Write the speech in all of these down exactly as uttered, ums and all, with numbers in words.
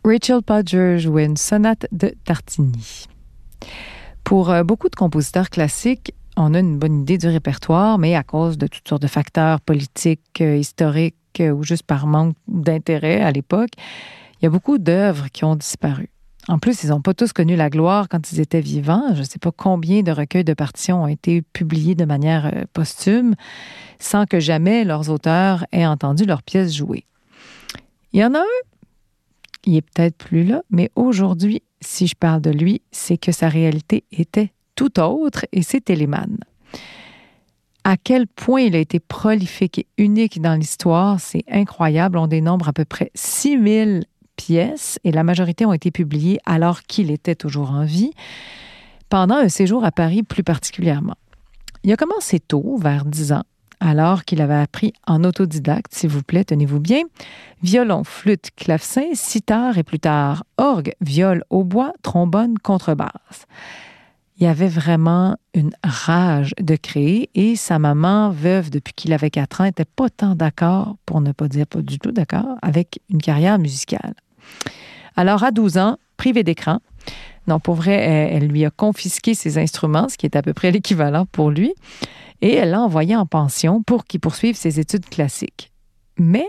Rachel Podger jouait une sonate de Tartini. Pour euh, beaucoup de compositeurs classiques, on a une bonne idée du répertoire, mais à cause de toutes sortes de facteurs politiques, euh, historiques euh, ou juste par manque d'intérêt à l'époque, il y a beaucoup d'œuvres qui ont disparu. En plus, ils n'ont pas tous connu la gloire quand ils étaient vivants. Je ne sais pas combien de recueils de partitions ont été publiés de manière euh, posthume sans que jamais leurs auteurs aient entendu leurs pièces jouées. Il y en a un, il est peut-être plus là, mais aujourd'hui, si je parle de lui, c'est que sa réalité était tout autre et c'est Telemann. À quel point il a été prolifique et unique dans l'histoire, c'est incroyable. On dénombre à peu près six mille pièces et la majorité ont été publiées alors qu'il était toujours en vie, pendant un séjour à Paris plus particulièrement. Il a commencé tôt, vers dix ans, alors qu'il avait appris en autodidacte, s'il vous plaît, tenez-vous bien, violon, flûte, clavecin, sitar et plus tard orgue, viol, hautbois, trombone, contrebasse. Il avait vraiment une rage de créer et sa maman, veuve depuis qu'il avait quatre ans, n'était pas tant d'accord, pour ne pas dire pas du tout d'accord, avec une carrière musicale. Alors, à douze ans, privé d'écran, non, pour vrai, elle, elle lui a confisqué ses instruments, ce qui est à peu près l'équivalent pour lui, et elle l'a envoyé en pension pour qu'il poursuive ses études classiques. Mais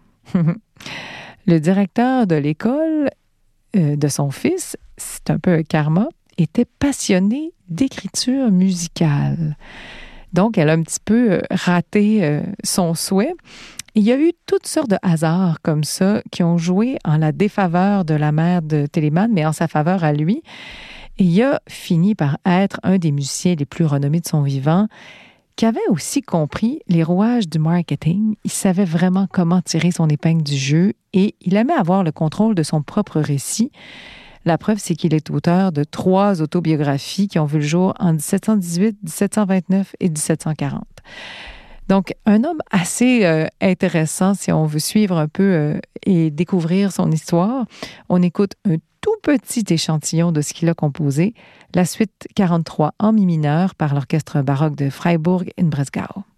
le directeur de l'école euh, de son fils, c'est un peu un karma, était passionné d'écriture musicale. Donc, elle a un petit peu raté euh, son souhait. Il y a eu toutes sortes de hasards comme ça qui ont joué en la défaveur de la mère de Telemann, mais en sa faveur à lui. Et il a fini par être un des musiciens les plus renommés de son vivant, qui avait aussi compris les rouages du marketing. Il savait vraiment comment tirer son épingle du jeu et il aimait avoir le contrôle de son propre récit. La preuve, c'est qu'il est auteur de trois autobiographies qui ont vu le jour en dix-sept cent dix-huit, dix-sept cent vingt-neuf et dix-sept cent quarante. Donc, un homme assez euh, intéressant si on veut suivre un peu euh, et découvrir son histoire. On écoute un tout petit échantillon de ce qu'il a composé, la suite quarante-trois en mi mineur par l'orchestre baroque de Freiburg in Bresgau.